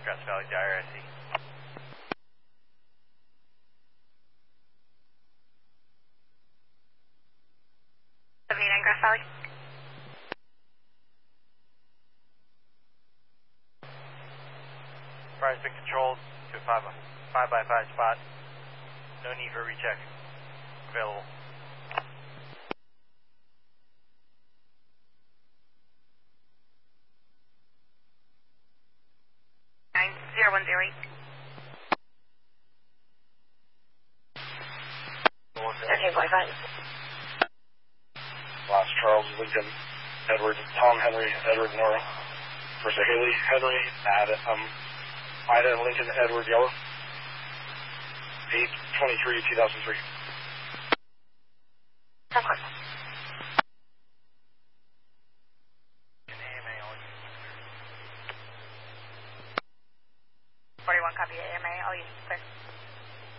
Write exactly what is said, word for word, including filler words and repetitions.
Grass Valley to I R S C. seventy-nine Grass Valley. Fire's been controlled to a five, five by five spot. No need for recheck. Available. Nine zero one zero eight. Okay, Wi-Fi. Last Charles, Lincoln, Edward, Tom, Henry, Edward, Nora. First Haley, Henry, Ad, um, Ida, Lincoln, Edward, Yellow. eight twenty-three two thousand three. Of course. forty-one copy A M A, all units clear.